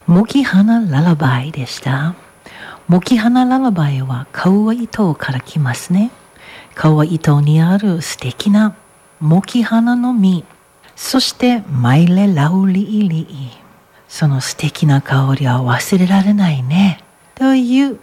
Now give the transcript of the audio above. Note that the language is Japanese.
モキ花ララバイでした。モキ花ララバイはカウアイ島から来ますね。カウアイ島にある素敵なモキ花の実、そしてマイレラウリイリイ。その素敵な香りは忘れられないね。という